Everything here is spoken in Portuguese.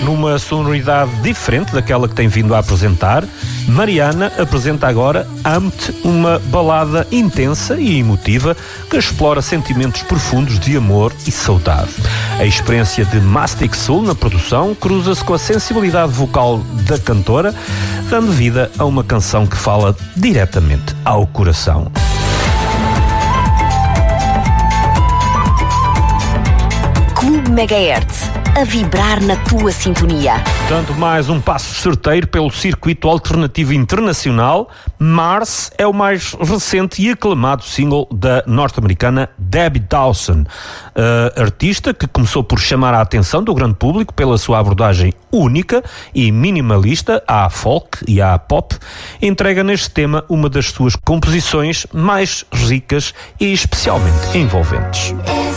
Numa sonoridade diferente daquela que tem vindo a apresentar, Mariana apresenta agora Amo-te, uma balada intensa e emotiva que explora sentimentos profundos de amor e saudade. A experiência de Mastic Soul na produção cruza-se com a sensibilidade vocal da cantora, dando vida a uma canção que fala diretamente ao coração. Clube Megahertz, a vibrar na tua sintonia. Portanto, mais um passo certeiro pelo circuito alternativo internacional. Mars é o mais recente e aclamado single da norte-americana Debbie Dawson, artista que começou por chamar a atenção do grande público pela sua abordagem única e minimalista à folk e à pop. Entrega neste tema uma das suas composições mais ricas e especialmente envolventes.